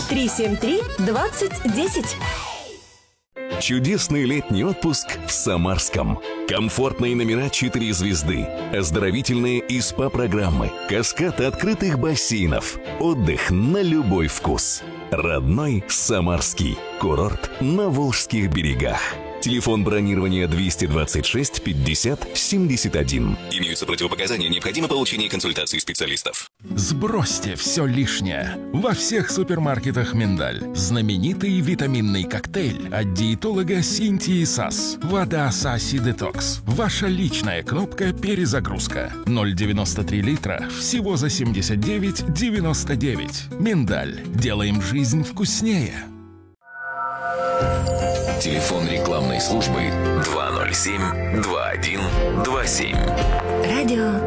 373-2010. Чудесный летний отпуск в Самарском. Комфортные номера 4 звезды, оздоровительные и СПА-программы, каскад открытых бассейнов, отдых на любой вкус. Родной Самарский курорт на Волжских берегах. Телефон бронирования 226 50 71. Имеются противопоказания, необходимо получение консультации специалистов. Сбросьте все лишнее. Во всех супермаркетах «Миндаль». Знаменитый витаминный коктейль от диетолога Синтии Сас. Вода Саси Детокс. Ваша личная кнопка «Перезагрузка». 0,93 литра. Всего за 79,99. «Миндаль». Делаем жизнь вкуснее. Телефон рекламной службы 207 21 27. Радио